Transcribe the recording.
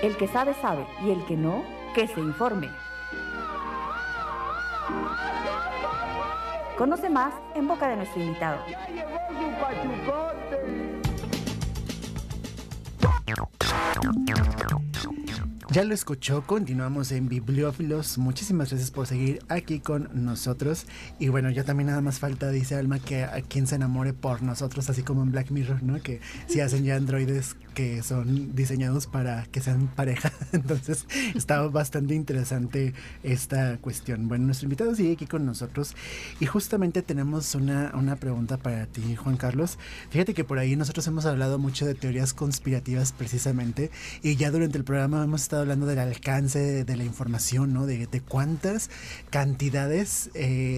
El que sabe, sabe, y el que no, que se informe. Conoce más en boca de nuestro invitado. ¡Ya llegó su pachucote! Ya lo escuchó, continuamos en Bibliófilos. Muchísimas gracias por seguir aquí con nosotros. Y bueno, ya también nada más falta, dice Alma, que a quien se enamore por nosotros, así como en Black Mirror, ¿no? Que si hacen ya androides que son diseñados para que sean pareja. Entonces está bastante interesante esta cuestión. Bueno, nuestro invitado sigue aquí con nosotros y justamente tenemos una pregunta para ti, Juan Carlos. Fíjate que por ahí nosotros hemos hablado mucho de teorías conspirativas precisamente, y ya durante el programa hemos estado hablando del alcance de la información, ¿no? De cuántas cantidades